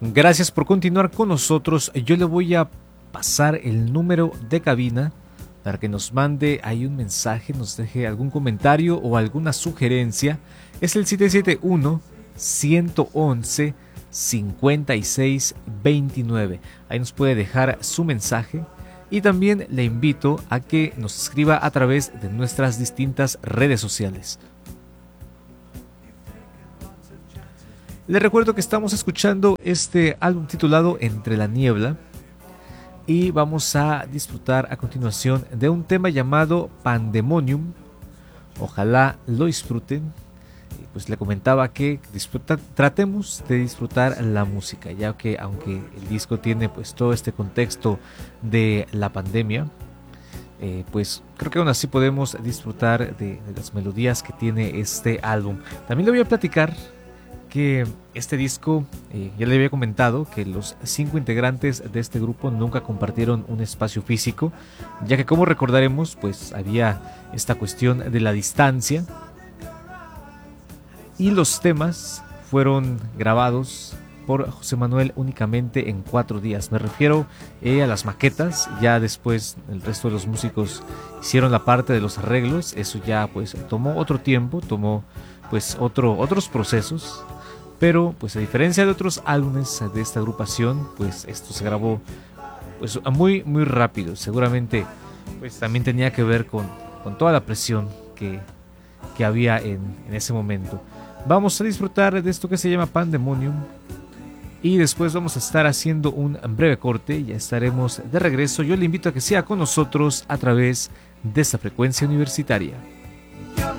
Gracias por continuar con nosotros. Yo le voy a pasar el número de cabina para que nos mande ahí un mensaje, nos deje algún comentario o alguna sugerencia. Es el 771-111-5629. Ahí nos puede dejar su mensaje. Y también le invito a que nos escriba a través de nuestras distintas redes sociales. Les recuerdo que estamos escuchando este álbum titulado Entre la Niebla y vamos a disfrutar a continuación de un tema llamado Pandemonium. Ojalá lo disfruten. Pues le comentaba que tratemos de disfrutar la música, ya que aunque el disco tiene pues todo este contexto de la pandemia, pues creo que aún así podemos disfrutar de las melodías que tiene este álbum. También le voy a platicar que este disco, ya le había comentado que los 5 integrantes de este grupo nunca compartieron un espacio físico, ya que como recordaremos, pues había esta cuestión de la distancia y los temas fueron grabados por José Manuel únicamente en 4 días. Me refiero a las maquetas, ya después el resto de los músicos hicieron la parte de los arreglos, eso ya pues tomó otro tiempo, tomó pues otros procesos. Pero pues a diferencia de otros álbumes de esta agrupación, pues esto se grabó pues muy rápido. Seguramente pues también tenía que ver con toda la presión que había en ese momento. Vamos a disfrutar de esto que se llama Pandemonium y después vamos a estar haciendo un breve corte. Ya estaremos de regreso. Yo le invito a que sea con nosotros a través de esta frecuencia universitaria.